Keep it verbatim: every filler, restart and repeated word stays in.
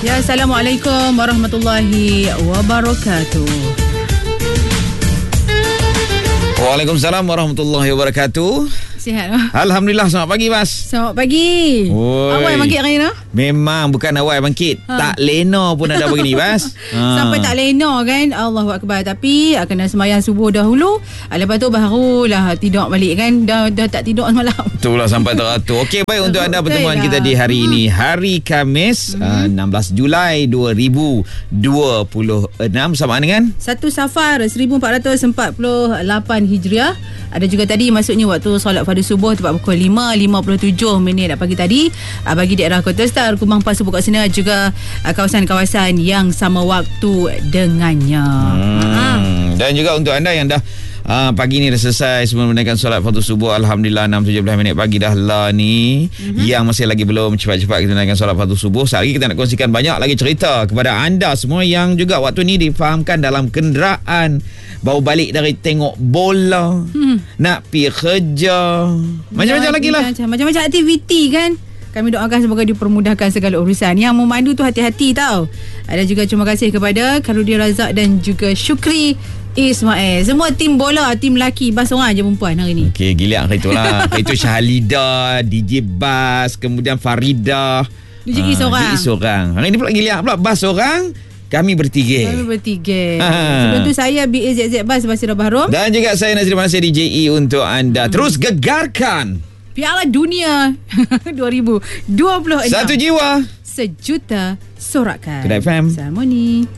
Ya, Assalamualaikum warahmatullahi wabarakatuh. Waalaikumsalam warahmatullahi wabarakatuh. Sihat? Alhamdulillah, selamat pagi, Bas. Selamat pagi. Oi. Awal bangkit hari ni? Memang bukan awal bangkit. Ha. Tak lena pun ada begini, Bas. Ha. Sampai tak lena kan. Allahu Akbar. Tapi kena sembahyang subuh dahulu. Lepas tu barulah tidur balik kan. Dah, dah tak tidur semalam. Itulah sampai teratur. Okey, baik untuk anda pertemuan kita di hari hmm. ini. Hari Khamis, hmm. uh, enam belas Julai dua ribu dua puluh enam. Sama dengan satu Safar seribu empat ratus empat puluh lapan Hijriah. Ada juga tadi maksudnya waktu solat pada subuh tepat pukul lima lima puluh tujuh minit pagi tadi bagi daerah Kota Star, Kumbang, Pasir Pokok Sena, juga kawasan-kawasan yang sama waktu dengannya. Hmm. Dan juga untuk anda yang dah Uh, pagi ni dah selesai semua menunaikan solat fardu subuh, alhamdulillah enam tujuh belas minit pagi dah lah ni. Mm-hmm. Yang masih lagi belum, cepat-cepat kita tunaikan solat fardu subuh. Sehari kita nak kongsikan banyak lagi cerita kepada anda semua yang juga waktu ni difahamkan dalam kenderaan, baru balik dari tengok bola, hmm. nak pergi kerja, macam-macam lagi lah, macam-macam aktiviti kan. Kami doakan semoga dipermudahkan segala urusan. Yang memandu tu hati-hati tau. Ada juga terima kasih kepada Karudin Razak dan juga Syukri Ismail. Semua tim bola, tim lelaki. Bas seorang je perempuan hari ni. Okey, gila hari tu lah. Hari tu Syahalida, D J Bas, kemudian Farida, D J ha, seorang. D J seorang. Hari ni pula gila pula, Bas seorang, kami bertiga. Kami bertiga. Ha. Sebelum tu saya B A Z Z Bas, Basira Bahrom. Dan juga saya Nazri Malaysia D J E untuk anda. Hmm. Terus gegarkan Piala Dunia dua ribu dua puluh enam. Satu jiwa, sejuta sorakan. Kedai F M. Harmoni.